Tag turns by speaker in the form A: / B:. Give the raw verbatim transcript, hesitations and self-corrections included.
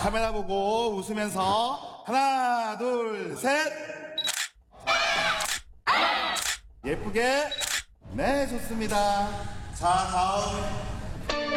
A: 카메라 보고 웃으면서 하나, 둘, 셋. 예쁘게. 네, 좋습니다. 자, 다음.